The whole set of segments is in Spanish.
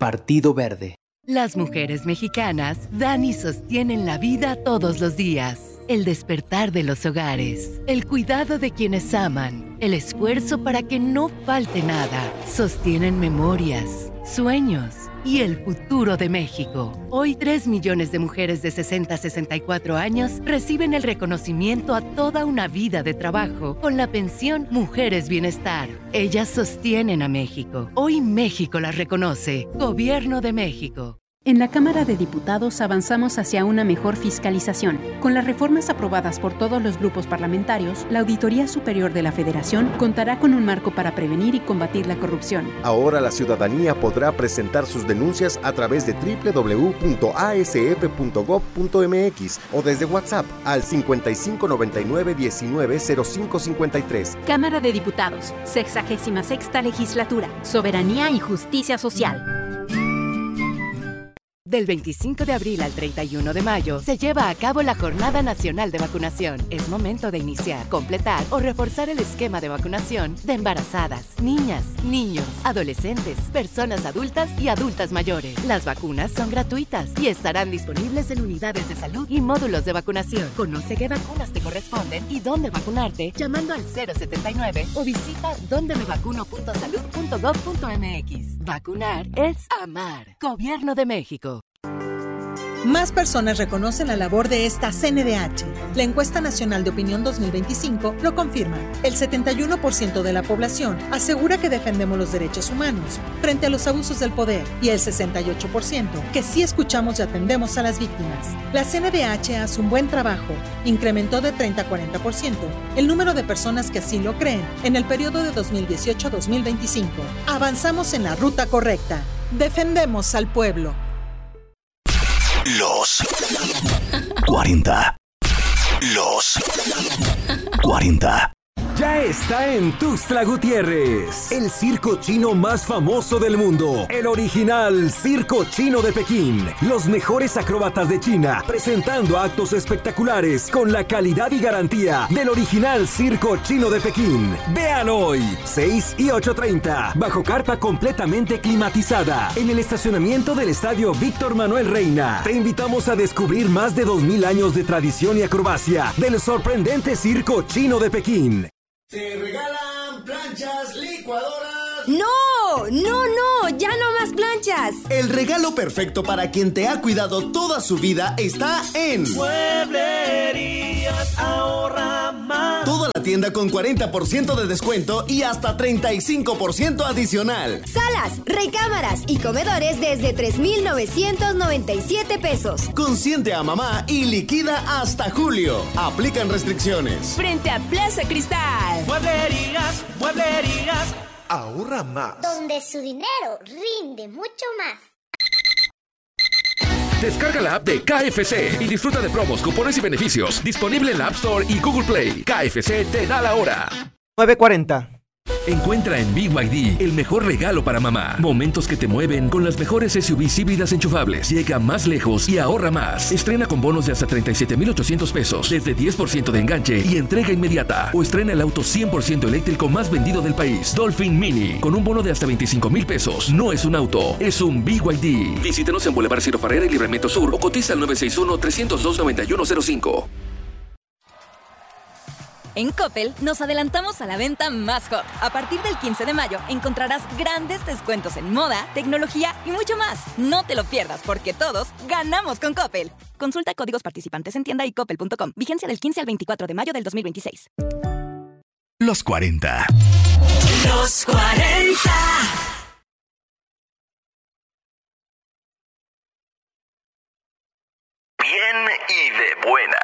Partido Verde. Las mujeres mexicanas dan y sostienen la vida todos los días. El despertar de los hogares, el cuidado de quienes aman, el esfuerzo para que no falte nada. Sostienen memorias, sueños y el futuro de México. Hoy 3 millones de mujeres de 60 a 64 años reciben el reconocimiento a toda una vida de trabajo con la pensión Mujeres Bienestar. Ellas sostienen a México. Hoy México las reconoce. Gobierno de México. En la Cámara de Diputados avanzamos hacia una mejor fiscalización. Con las reformas aprobadas por todos los grupos parlamentarios, la Auditoría Superior de la Federación contará con un marco para prevenir y combatir la corrupción. Ahora la ciudadanía podrá presentar sus denuncias a través de www.asf.gov.mx o desde WhatsApp al 5599-190553. Cámara de Diputados, 66ª Legislatura, Soberanía y Justicia Social. Del 25 de abril al 31 de mayo se lleva a cabo la Jornada Nacional de Vacunación. Es momento de iniciar, completar o reforzar el esquema de vacunación de embarazadas, niñas, niños, adolescentes, personas adultas y adultas mayores. Las vacunas son gratuitas y estarán disponibles en unidades de salud y módulos de vacunación. Conoce qué vacunas te corresponden y dónde vacunarte llamando al 079 o visita dondemevacuno.salud.gov.mx. Vacunar es amar. Gobierno de México. Más personas reconocen la labor de esta CNDH. La Encuesta Nacional de Opinión 2025 lo confirma. El 71% de la población asegura que defendemos los derechos humanos frente a los abusos del poder y el 68% que sí escuchamos y atendemos a las víctimas. La CNDH hace un buen trabajo. Incrementó de 30 a 40% el número de personas que así lo creen en el periodo de 2018 a 2025. Avanzamos en la ruta correcta. Defendemos al pueblo. Los 40. Los 40. Ya está en Tuxtla Gutiérrez, el circo chino más famoso del mundo, el original Circo Chino de Pekín. Los mejores acróbatas de China, presentando actos espectaculares con la calidad y garantía del original Circo Chino de Pekín. Vean hoy, 6 y 8:30, bajo carpa completamente climatizada, en el estacionamiento del Estadio Víctor Manuel Reina. Te invitamos a descubrir más de 2000 años de tradición y acrobacia del sorprendente Circo Chino de Pekín. Te regalan planchas, licuadoras. ¡No! ¡Ya no más planchas! El regalo perfecto para quien te ha cuidado toda su vida está en Mueblerías Ahorra Más. Toda la tienda con 40% de descuento y hasta 35% adicional. Salas, recámaras y comedores desde 3,997 pesos. Consiente a mamá y liquida hasta julio. Aplican restricciones. Frente a Plaza Cristal. Mueblerías Ahorra más. Donde su dinero rinde mucho más. Descarga la app de KFC y disfruta de promos, cupones y beneficios. Disponible en la App Store y Google Play. KFC te da la hora. 9:40. Encuentra en BYD el mejor regalo para mamá. Momentos que te mueven con las mejores SUVs híbridas enchufables. Llega más lejos y ahorra más. Estrena con bonos de hasta 37,800 pesos, desde 10% de enganche y entrega inmediata. O estrena el auto 100% eléctrico más vendido del país, Dolphin Mini, con un bono de hasta 25,000 pesos. No es un auto, es un BYD. Visítenos en Boulevard Ciro Ferrer y Libramiento Sur o cotiza al 961-302-9105. En Coppel nos adelantamos a la venta más hot. A partir del 15 de mayo encontrarás grandes descuentos en moda, tecnología y mucho más. No te lo pierdas porque todos ganamos con Coppel. Consulta códigos participantes en tienda y coppel.com. Vigencia del 15 al 24 de mayo del 2026. Los 40. Los 40. Bien y de buenas.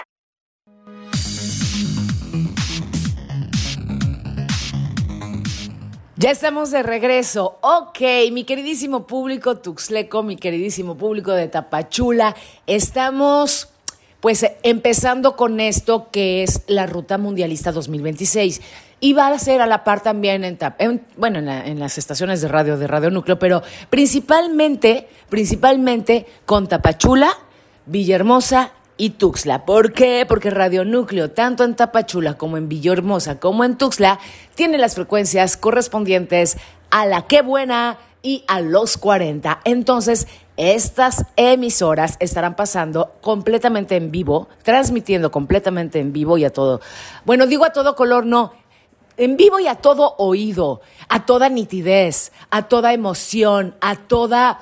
Ya estamos de regreso. Ok, mi queridísimo público tuxtleco, mi queridísimo público de Tapachula, estamos pues empezando con esto que es la Ruta Mundialista 2026. Y va a ser a la par también en las estaciones de Radio Núcleo, pero principalmente con Tapachula, Villahermosa y Tuxtla. ¿Por qué? Porque Radio Núcleo, tanto en Tapachula como en Villahermosa como en Tuxtla, tiene las frecuencias correspondientes a la Qué Buena y a los 40. Entonces, estas emisoras estarán pasando completamente en vivo, transmitiendo completamente en vivo y a todo. Bueno, digo a todo color, no. En vivo y a todo oído, a toda nitidez, a toda emoción, a toda...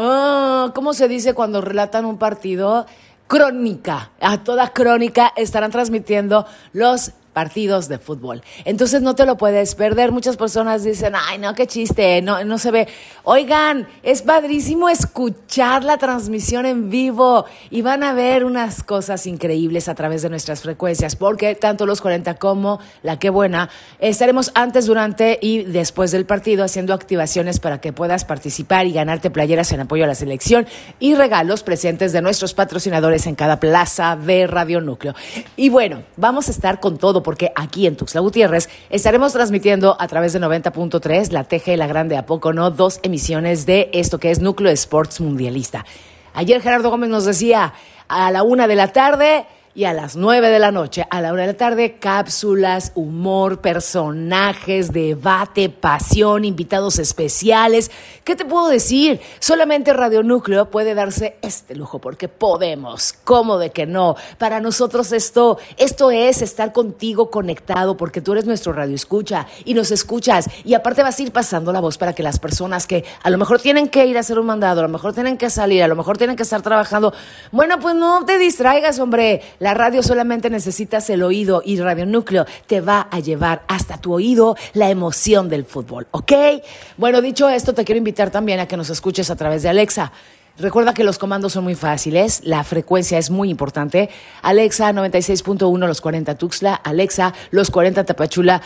¿cómo se dice cuando relatan un partido? Crónica. A toda crónica estarán transmitiendo los partidos de fútbol. Entonces no te lo puedes perder. Muchas personas dicen, ay, no, qué chiste, no se ve. Oigan, es padrísimo escuchar la transmisión en vivo y van a ver unas cosas increíbles a través de nuestras frecuencias, porque tanto los 40 como la Qué Buena estaremos antes, durante y después del partido haciendo activaciones para que puedas participar y ganarte playeras en apoyo a la selección y regalos presentes de nuestros patrocinadores en cada plaza de Radio Núcleo. Y bueno, vamos a estar con todo, porque aquí en Tuxtla Gutiérrez estaremos transmitiendo a través de 90.3, la TG, la Grande, ¿a poco no? 2 emisiones de esto que es Núcleo Sports Mundialista. Ayer Gerardo Gómez nos decía, a la 1 de la tarde y a las 9 de la noche. A la 1 de la tarde, cápsulas, humor, personajes, debate, pasión, invitados especiales. ¿Qué te puedo decir? Solamente Radio Núcleo puede darse este lujo, porque podemos. ¿Cómo de que no? Para nosotros esto es estar contigo conectado, porque tú eres nuestro radioescucha y nos escuchas. Y aparte vas a ir pasando la voz para que las personas que a lo mejor tienen que ir a hacer un mandado, a lo mejor tienen que salir, a lo mejor tienen que estar trabajando. Bueno, pues no te distraigas, hombre. La radio solamente necesitas el oído y Radio Núcleo te va a llevar hasta tu oído la emoción del fútbol, ¿ok? Bueno, dicho esto, te quiero invitar también a que nos escuches a través de Alexa. Recuerda que los comandos son muy fáciles, la frecuencia es muy importante. Alexa 96.1 los 40 Tuxtla, Alexa los 40 Tapachula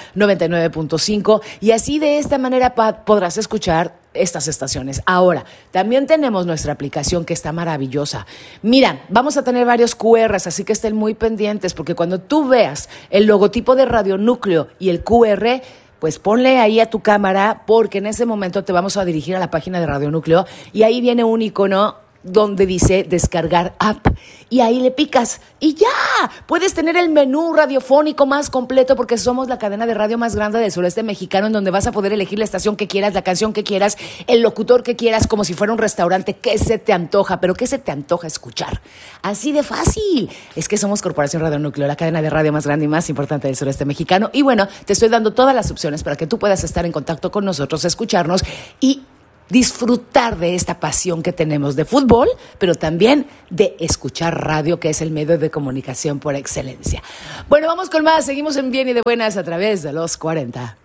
99.5 y así de esta manera podrás escuchar estas estaciones. Ahora, también tenemos nuestra aplicación que está maravillosa. Mira, vamos a tener varios QRs, así que estén muy pendientes porque cuando tú veas el logotipo de Radio Núcleo y el QR, pues ponle ahí a tu cámara porque en ese momento te vamos a dirigir a la página de Radio Núcleo y ahí viene un icono donde dice descargar app y ahí le picas y ya puedes tener el menú radiofónico más completo porque somos la cadena de radio más grande del sureste mexicano en donde vas a poder elegir la estación que quieras, la canción que quieras, el locutor que quieras, como si fuera un restaurante. ¿Qué se te antoja? ¿Pero qué se te antoja escuchar? Así de fácil. Es que somos Corporación Radio Núcleo, la cadena de radio más grande y más importante del sureste mexicano y bueno, te estoy dando todas las opciones para que tú puedas estar en contacto con nosotros, escucharnos y disfrutar de esta pasión que tenemos de fútbol, pero también de escuchar radio, que es el medio de comunicación por excelencia. Bueno, vamos con más. Seguimos en Bien y de Buenas a través de los 40.